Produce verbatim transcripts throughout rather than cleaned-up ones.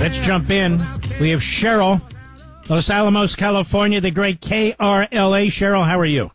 Let's jump in. We have Cheryl, Los Alamos, California, the great K R L A. Cheryl, how are you?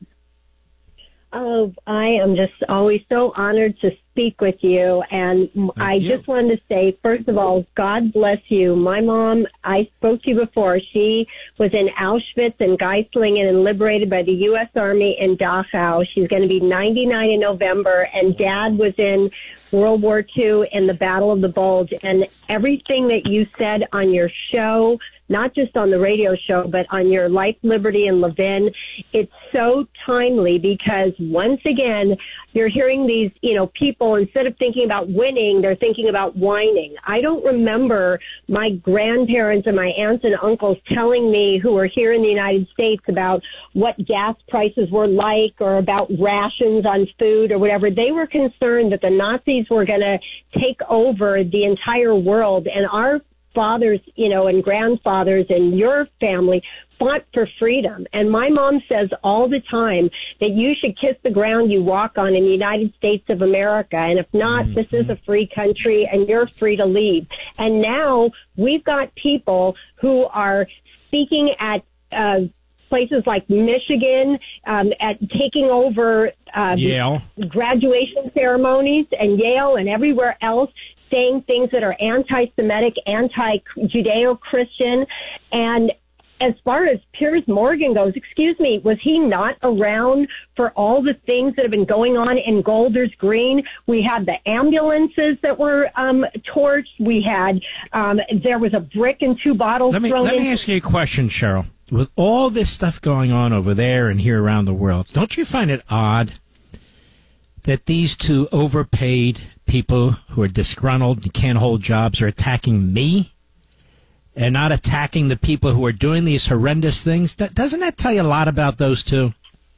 Oh, I am just always so honored to speak with you. And Thank I you. just wanted to say, first of all, God bless you. My mom, I spoke to you before. She was in Auschwitz and Geislingen and liberated by the U S Army in Dachau. She's going to be ninety-nine in November. And Dad was in World War Two in the Battle of the Bulge. And everything that you said on your show, not just on the radio show, but on your Life, Liberty, and Levin, it's so timely because once again, you're hearing these, you know, people, instead of thinking about winning, they're thinking about whining. I don't remember my grandparents and my aunts and uncles telling me, who were here in the United States, about what gas prices were like or about rations on food or whatever. They were concerned that the Nazis were going to take over the entire world, and our fathers, you know, and grandfathers and your family fought for freedom. And my mom says all the time that you should kiss the ground you walk on in the United States of America. And if not, mm-hmm. this is a free country and you're free to leave. And now we've got people who are speaking at uh, places like Michigan, um, at taking over uh, Yale graduation ceremonies, and Yale and everywhere else, saying things that are anti-Semitic, anti-Judeo-Christian. And as far as Piers Morgan goes, excuse me, was he not around for all the things that have been going on in Golders Green? We had the ambulances that were um, torched. We had, um, there was a brick and two bottles let me, thrown Let in. me ask you a question, Cheryl. With all this stuff going on over there and here around the world, don't you find it odd that these two overpaid people who are disgruntled and can't hold jobs are attacking me and not attacking the people who are doing these horrendous things? Doesn't that tell you a lot about those two?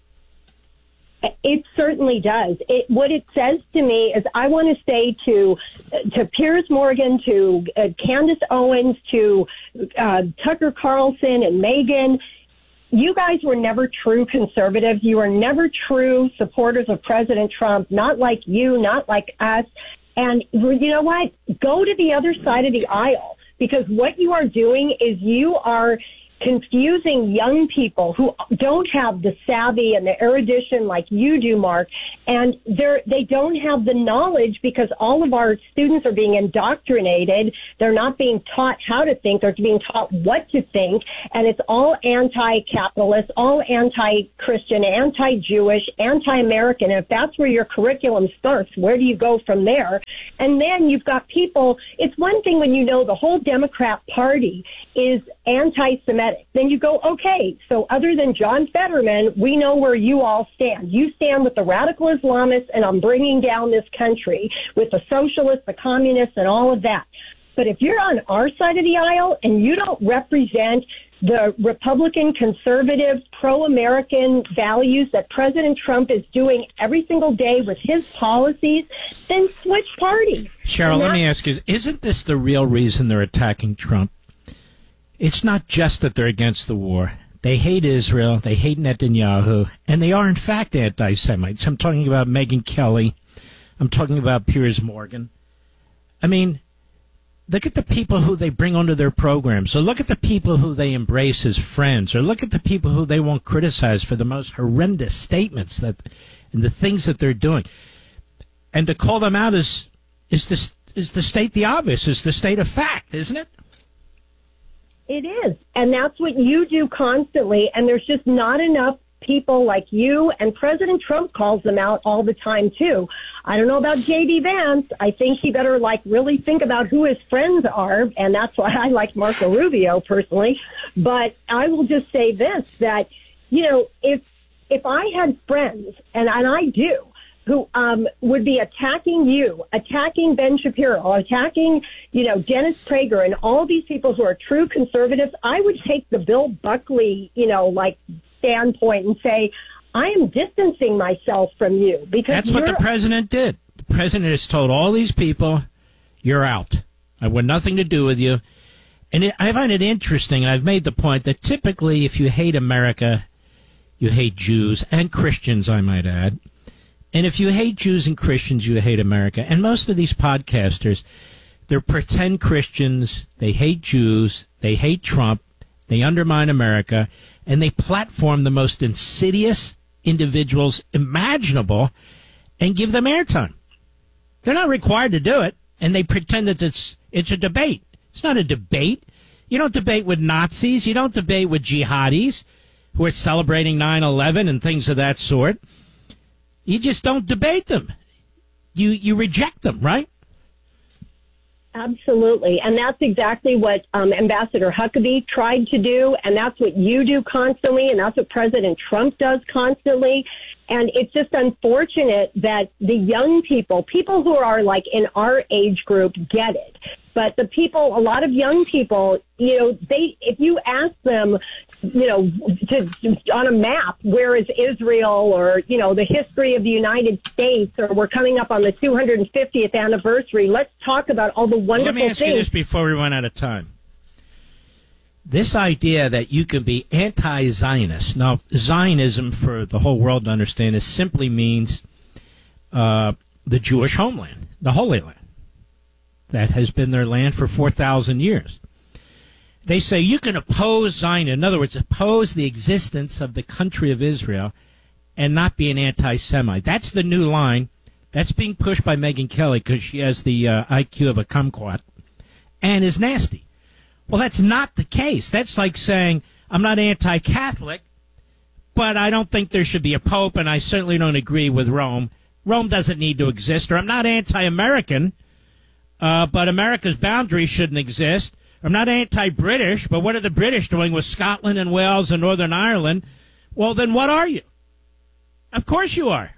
It certainly does. It, what it says to me is, I want to say to to Piers Morgan, to uh, Candace Owens, to uh, Tucker Carlson and Megyn, you guys were never true conservatives. You were never true supporters of President Trump, not like you, not like us. And you know what? Go to the other side of the aisle, because what you are doing is you are confusing young people who don't have the savvy and the erudition like you do, Mark, and they're, they don't have the knowledge, because all of our students are being indoctrinated. They're not being taught how to think. They're being taught what to think, and it's all anti-capitalist, all anti-Christian, anti-Jewish, anti-American. And if that's where your curriculum starts, where do you go from there? And then you've got people, it's one thing when you know the whole Democrat Party is anti-Semitic. Then you go, okay, so other than John Fetterman, we know where you all stand. You stand with the radical Islamists, and I'm bringing down this country with the socialists, the communists, and all of that. But if you're on our side of the aisle and you don't represent the Republican, conservative, pro-American values that President Trump is doing every single day with his policies, then switch parties. Cheryl, let me ask you, isn't this the real reason they're attacking Trump? It's not just that they're against the war. They hate Israel, they hate Netanyahu, and they are, in fact, anti-Semites. I'm talking about Megyn Kelly. I'm talking about Piers Morgan. I mean, look at the people who they bring onto their programs. So look at the people who they embrace as friends, or look at the people who they won't criticize for the most horrendous statements that and the things that they're doing. And to call them out is is the, is to state the obvious, is to state a fact, isn't it? It is. And that's what you do constantly. And there's just not enough people like you, and President Trump calls them out all the time, too. I don't know about J D Vance. I think he better, like, really think about who his friends are. And that's why I like Marco Rubio personally. But I will just say this, that, you know, if, if I had friends, and, and I do, who um, would be attacking you, attacking Ben Shapiro, attacking, you know, Dennis Prager, and all these people who are true conservatives, I would take the Bill Buckley, you know, like, standpoint and say, I am distancing myself from you. Because that's what the president did. The president has told all these people, you're out. I want nothing to do with you. And it, I find it interesting, and I've made the point that typically if you hate America, you hate Jews and Christians, I might add. And if you hate Jews and Christians, you hate America. And most of these podcasters, They're pretend Christians. They hate Jews. They hate Trump. They undermine America. And they platform the most insidious individuals imaginable and give them airtime. They're not required to do it. And they pretend that it's it's a debate. It's not a debate. You don't debate with Nazis. You don't debate with jihadis who are celebrating nine eleven and things of that sort. You just don't debate them. You you reject them, right? Absolutely. And that's exactly what um, Ambassador Huckabee tried to do. And that's what you do constantly. And that's what President Trump does constantly. And it's just unfortunate that the young people, people who are like in our age group, get it. But the people, a lot of young people, you know, they, if you ask them, you know, to, on a map, where is Israel, or, you know, the history of the United States, or we're coming up on the two hundred fiftieth anniversary, let's talk about all the wonderful things. Let me ask things. you this before we run out of time. This idea that you can be anti-Zionist. Now, Zionism, for the whole world to understand, is simply means uh, the Jewish homeland, the Holy Land. That has been their land for four thousand years. They say you can oppose Zionism, in other words, oppose the existence of the country of Israel and not be an anti-Semite. That's the new line. That's being pushed by Megyn Kelly because she has the uh, I Q of a kumquat and is nasty. Well, that's not the case. That's like saying I'm not anti-Catholic, but I don't think there should be a pope, and I certainly don't agree with Rome. Rome doesn't need to exist. Or I'm not anti-American, Uh, but America's boundaries shouldn't exist. I'm not anti-British, but what are the British doing with Scotland and Wales and Northern Ireland? Well, then what are you? Of course you are.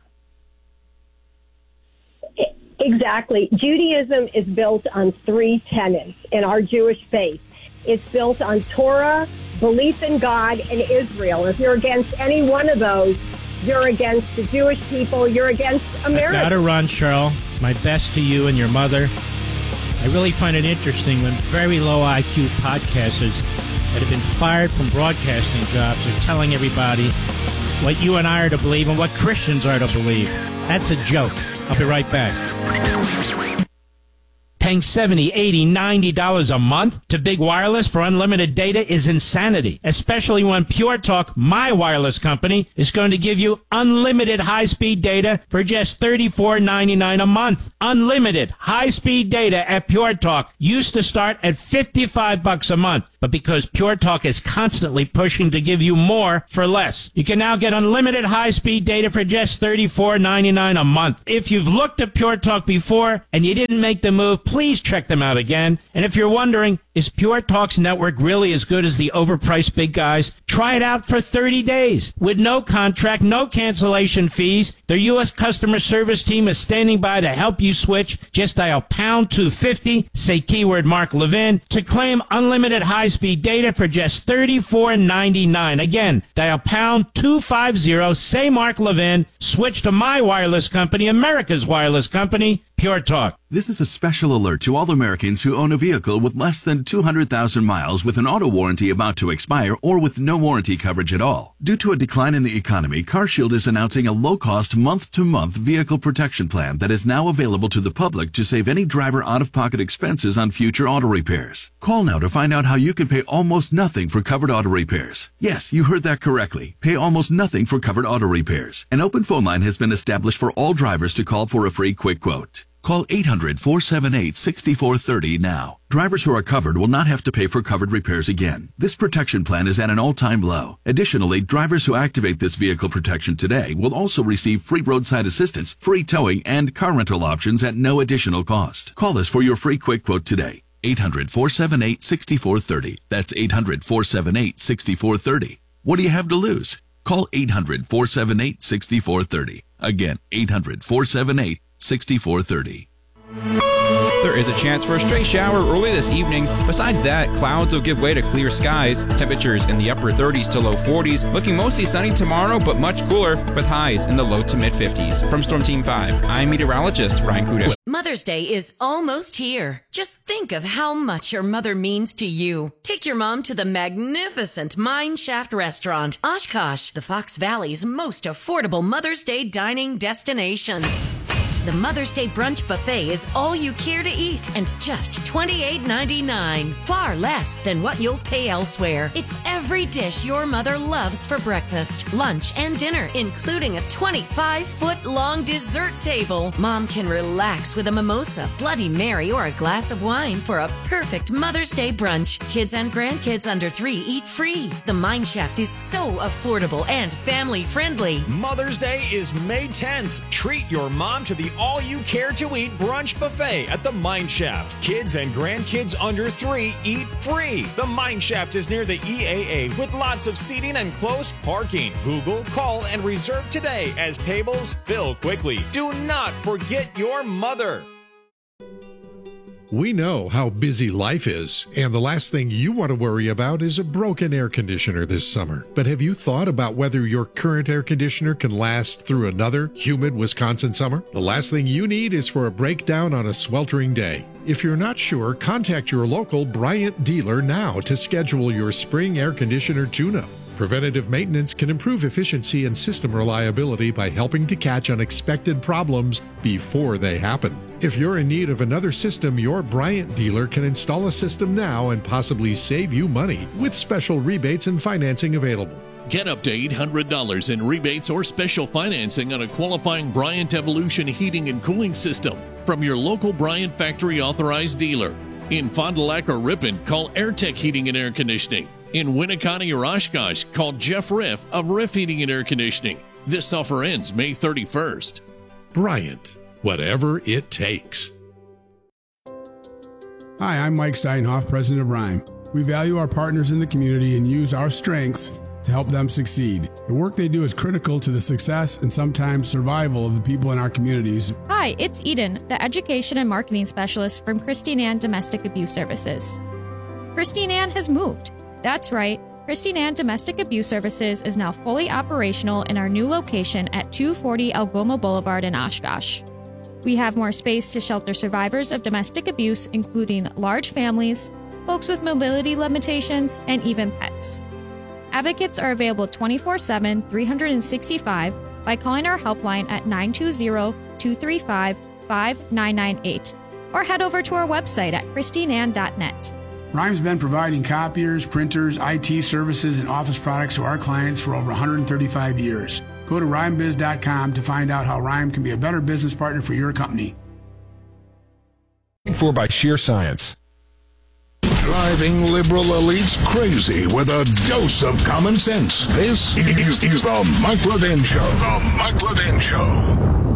Exactly. Judaism is built on three tenets in our Jewish faith. It's built on Torah, belief in God, and Israel. If you're against any one of those, you're against the Jewish people, you're against America. I've got to run, Cheryl. My best to you and your mother. I really find it interesting when very low I Q podcasters that have been fired from broadcasting jobs are telling everybody what you and I are to believe and what Christians are to believe. That's a joke. I'll be right back. Paying seventy dollars, eighty dollars, ninety dollars a month to Big Wireless for unlimited data is insanity, especially when Pure Talk, my wireless company, is going to give you unlimited high-speed data for just thirty-four ninety-nine a month. Unlimited high-speed data at Pure Talk used to start at fifty-five bucks a month, but because Pure Talk is constantly pushing to give you more for less, you can now get unlimited high-speed data for just thirty-four ninety-nine a month. If you've looked at Pure Talk before and you didn't make the move, please check them out again. And if you're wondering, is Pure Talk's network really as good as the overpriced big guys? Try it out for thirty days with no contract, no cancellation fees. Their U S customer service team is standing by to help you switch. Just dial pound two fifty, say keyword Mark Levin, to claim unlimited high-speed data for just thirty-four ninety-nine. Again, dial pound two fifty, say Mark Levin, switch to my wireless company, America's wireless company, Pure Talk. This is a special alert to all Americans who own a vehicle with less than two hundred thousand miles with an auto warranty about to expire or with no warranty coverage at all. Due to a decline in the economy, CarShield is announcing a low-cost month-to-month vehicle protection plan that is now available to the public to save any driver out-of-pocket expenses on future auto repairs. Call now to find out how you can pay almost nothing for covered auto repairs. Yes, you heard that correctly. Pay almost nothing for covered auto repairs. An open phone line has been established for all drivers to call for a free quick quote. Call eight hundred, four seven eight, six four three zero now. Drivers who are covered will not have to pay for covered repairs again. This protection plan is at an all-time low. Additionally, drivers who activate this vehicle protection today will also receive free roadside assistance, free towing, and car rental options at no additional cost. Call us for your free quick quote today. eight hundred, four seven eight, six four three zero. That's eight hundred, four seven eight, six four three zero. What do you have to lose? Call eight hundred, four seven eight, six four three zero. Again, eight hundred, four seven eight, six four three zero. There is a chance for a stray shower early this evening. Besides that, clouds will give way to clear skies. Temperatures in the upper thirties to low forties. Looking mostly sunny tomorrow, but much cooler with highs in the low to mid fifties. From Storm Team five, I'm meteorologist Ryan Kudish. Mother's Day is almost here. Just think of how much your mother means to you. Take your mom to the magnificent Mine Shaft Restaurant, Oshkosh, the Fox Valley's most affordable Mother's Day dining destination. The Mother's Day Brunch Buffet is all you care to eat and just twenty-eight ninety-nine. Far less than what you'll pay elsewhere. It's every dish your mother loves for breakfast, lunch, and dinner, including a twenty-five foot long dessert table. Mom can relax with a mimosa, Bloody Mary, or a glass of wine for a perfect Mother's Day brunch. Kids and grandkids under three eat free. The Mine Shaft is so affordable and family friendly. Mother's Day is May tenth. Treat your mom to the all-you-care-to-eat brunch buffet at the Mine Shaft. Kids and grandkids under three eat free. The Mine Shaft is near the E A A with lots of seating and close parking. Google, call, and reserve today as tables fill quickly. Do not forget your mother. We know how busy life is, and the last thing you want to worry about is a broken air conditioner this summer. But have you thought about whether your current air conditioner can last through another humid Wisconsin summer? The last thing you need is for a breakdown on a sweltering day. If you're not sure, contact your local Bryant dealer now to schedule your spring air conditioner tune-up. Preventative maintenance can improve efficiency and system reliability by helping to catch unexpected problems before they happen. If you're in need of another system, your Bryant dealer can install a system now and possibly save you money with special rebates and financing available. Get up to eight hundred dollars in rebates or special financing on a qualifying Bryant Evolution heating and cooling system from your local Bryant factory authorized dealer. In Fond du Lac or Ripon, call AirTech Heating and Air Conditioning. In Winneconne or Oshkosh, call Jeff Riff of Riff Heating and Air Conditioning. This offer ends May thirty-first. Bryant, whatever it takes. Hi, I'm Mike Steinhoff, president of Rhyme. We value our partners in the community and use our strengths to help them succeed. The work they do is critical to the success and sometimes survival of the people in our communities. Hi, it's Eden, the education and marketing specialist from Christine Ann Domestic Abuse Services. Christine Ann has moved. That's right. Christine Ann Domestic Abuse Services is now fully operational in our new location at two forty Algoma Boulevard in Oshkosh. We have more space to shelter survivors of domestic abuse, including large families, folks with mobility limitations, and even pets. Advocates are available twenty-four seven, three sixty-five by calling our helpline at nine two zero, two three five, five nine nine eight or head over to our website at christine ann dot net. Rhyme's been providing copiers, printers, I T services, and office products to our clients for over one hundred thirty-five years. Go to rhyme biz dot com to find out how Rhyme can be a better business partner for your company. For by sheer science. Driving liberal elites crazy with a dose of common sense. This is, is the Mike Levin Show. The Mike Levin Show.